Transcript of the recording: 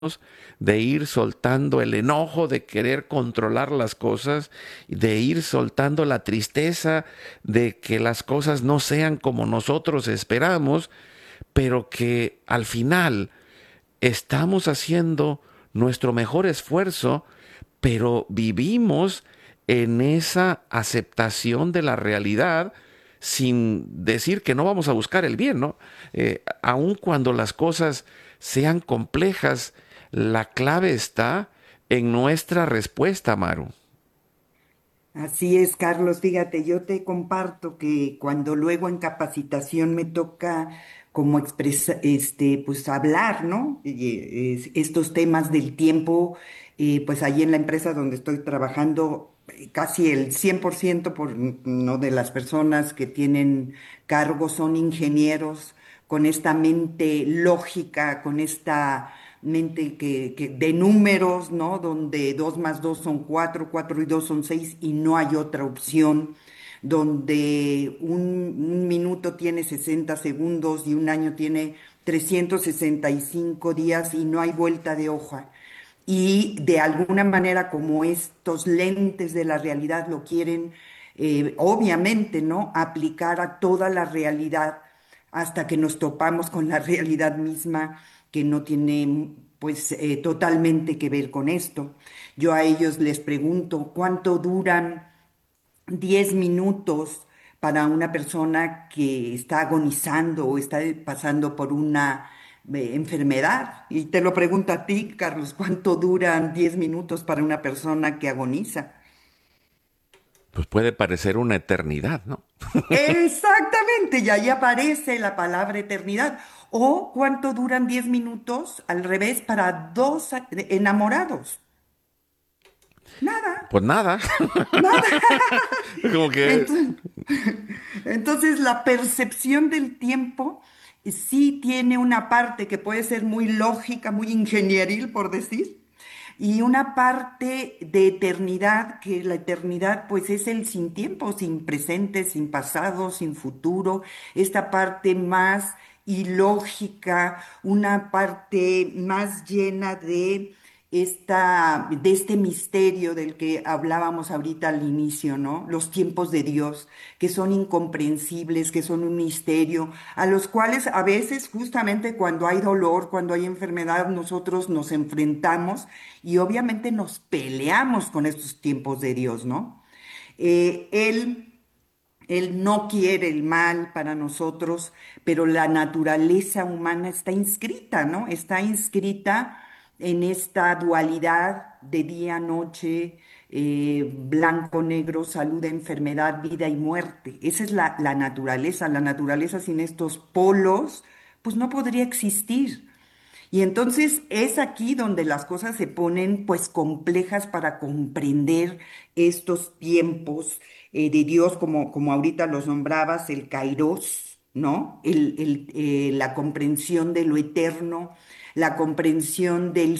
de ir soltando el enojo de querer controlar las cosas, de ir soltando la tristeza de que las cosas no sean como nosotros esperamos, pero que al final estamos haciendo nuestro mejor esfuerzo, pero vivimos en esa aceptación de la realidad sin decir que no vamos a buscar el bien, ¿no? Aun cuando las cosas sean complejas, la clave está en nuestra respuesta, Maru. Así es, Carlos. Fíjate, yo te comparto que cuando luego en capacitación me toca como expresa, pues hablar, ¿no? Estos temas del tiempo, pues ahí en la empresa donde estoy trabajando, casi el 100% no de las personas que tienen cargos son ingenieros con esta mente lógica, con esta mente de números, ¿no? Donde 2 más 2 son 4, 4 y 2 son 6 y no hay otra opción, donde un minuto tiene 60 segundos y un año tiene 365 días y no hay vuelta de hoja. Y de alguna manera, como estos lentes de la realidad lo quieren, obviamente, ¿no? Aplicar a toda la realidad hasta que nos topamos con la realidad misma que no tiene pues totalmente que ver con esto. Yo a ellos les pregunto cuánto duran 10 minutos para una persona que está agonizando o está pasando por una enfermedad. Y te lo pregunto a ti, Carlos, ¿cuánto duran 10 minutos para una persona que agoniza? Pues puede parecer una eternidad, ¿no? Exactamente, y ahí aparece la palabra eternidad. O cuánto duran 10 minutos al revés para dos enamorados. Nada, Pues nada, nada. como que Entonces, entonces, la percepción del tiempo sí tiene una parte que puede ser muy lógica, muy ingenieril, por decir, y una parte de eternidad, que la eternidad pues es el sin tiempo, sin presente, sin pasado, sin futuro, esta parte más ilógica, una parte más llena de este misterio del que hablábamos ahorita al inicio, ¿no? Los tiempos de Dios, que son incomprensibles, que son un misterio, a los cuales a veces justamente cuando hay dolor, cuando hay enfermedad, nosotros nos enfrentamos y obviamente nos peleamos con estos tiempos de Dios, ¿no? Eh, Él él no quiere el mal para nosotros, pero la naturaleza humana está inscrita, ¿no? Está inscrita en esta dualidad de día, noche, blanco, negro, salud, enfermedad, vida y muerte. Esa es la naturaleza. La naturaleza sin estos polos, pues no podría existir. Y entonces es aquí donde las cosas se ponen pues complejas para comprender estos tiempos de Dios, como ahorita los nombrabas, el Kairos, ¿no? La comprensión de lo eterno, la comprensión del